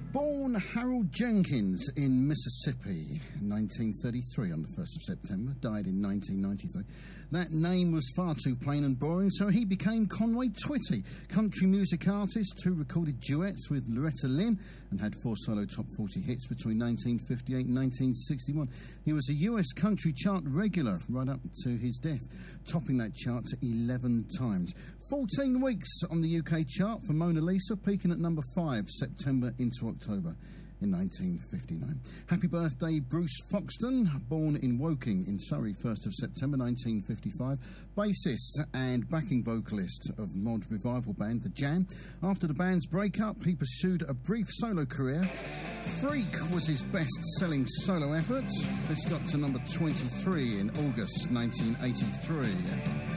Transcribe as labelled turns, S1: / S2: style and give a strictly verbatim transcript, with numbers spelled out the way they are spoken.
S1: Born Harold Jenkins in Mississippi in nineteen thirty-three on the first of September, died in nineteen ninety-three. That name was far too plain and boring, so he became Conway Twitty, country music artist who recorded duets with Loretta Lynn and had four solo top forty hits between nineteen fifty-eight and nineteen sixty-one. He was a U S country chart regular right up to his death, topping that chart eleven times. fourteen weeks on the U K chart for Mona Lisa, peaking at number five, September into October in nineteen fifty-nine. Happy birthday, Bruce Foxton, born in Woking in Surrey, first of September nineteen fifty-five, bassist and backing vocalist of mod revival band The Jam. After the band's breakup, he pursued a brief solo career. Freak was his best-selling solo effort. This got to number twenty-three in August nineteen eighty-three.